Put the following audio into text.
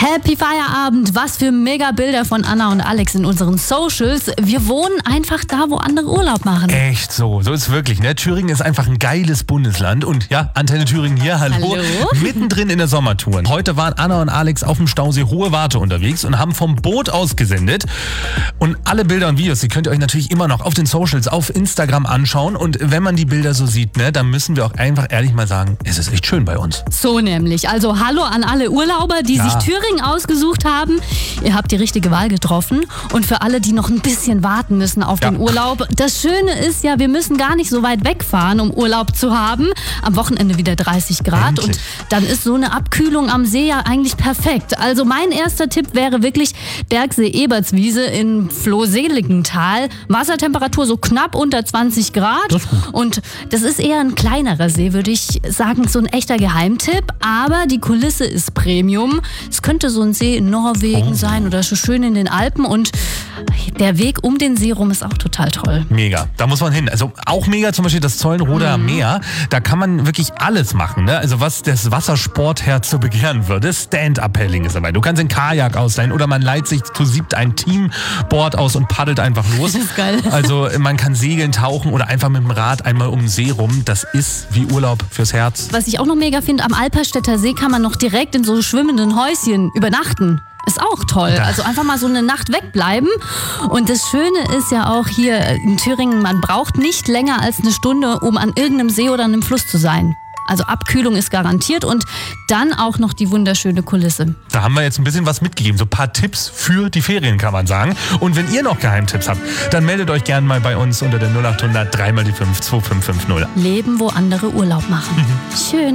Happy Feierabend, was für mega Bilder von Anna und Alex in unseren Socials. Wir wohnen einfach da, wo andere Urlaub machen. Echt so ist es wirklich. Ne? Thüringen ist einfach ein geiles Bundesland. Und ja, Antenne Thüringen hier, hallo. Mittendrin in der Sommertour. Heute waren Anna und Alex auf dem Stausee Hohe Warte unterwegs und haben vom Boot aus gesendet. Und alle Bilder und Videos, die könnt ihr euch natürlich immer noch auf den Socials, auf Instagram anschauen. Und wenn man die Bilder so sieht, ne, dann müssen wir auch einfach ehrlich mal sagen, es ist echt schön bei uns. So nämlich. Also hallo an alle Urlauber, die sich Thüringen ausgesucht haben. Ihr habt die richtige Wahl getroffen. Und für alle, die noch ein bisschen warten müssen auf den Urlaub, das Schöne ist ja, wir müssen gar nicht so weit wegfahren, um Urlaub zu haben. Am Wochenende wieder 30 Grad. Endlich. Und dann ist so eine Abkühlung am See ja eigentlich perfekt. Also mein erster Tipp wäre wirklich Bergsee Ebertswiese in Flohseligenthal. Wassertemperatur so knapp unter 20 Grad. Das ist gut. Und das ist eher ein kleinerer See, würde ich sagen, so ein echter Geheimtipp. Aber die Kulisse ist Premium. Es könnte so ein See in Norwegen sein oder so schön in den Alpen. Und der Weg um den See rum ist auch total toll. Mega, da muss man hin. Also auch mega zum Beispiel das Zollenroder Meer. Da kann man wirklich alles machen. Ne? Also was das Wassersportherz so begehren würde. Stand-Up-Paddling ist dabei. Du kannst den Kajak ausleihen oder man leiht sich zu 7 ein Teamboard aus und paddelt einfach los. Das ist geil. Also man kann segeln, tauchen oder einfach mit dem Rad einmal um den See rum. Das ist wie Urlaub fürs Herz. Was ich auch noch mega finde, am Alperstädter See kann man noch direkt in so schwimmenden Häuschen übernachten. Ist auch toll. Also einfach mal so eine Nacht wegbleiben. Und das Schöne ist ja auch hier in Thüringen, man braucht nicht länger als eine Stunde, um an irgendeinem See oder einem Fluss zu sein. Also Abkühlung ist garantiert und dann auch noch die wunderschöne Kulisse. Da haben wir jetzt ein bisschen was mitgegeben. So ein paar Tipps für die Ferien, kann man sagen. Und wenn ihr noch Geheimtipps habt, dann meldet euch gerne mal bei uns unter der 0800 3 mal die 5 2550. Leben, wo andere Urlaub machen. Schön.